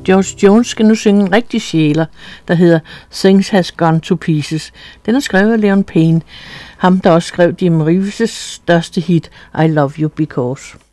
George Jones skal nu synge en rigtig sjæler, der hedder Things Has Gone to Pieces. Den er skrevet af Leon Payne, ham der også skrev Jim Reeves' største hit, I Love You Because.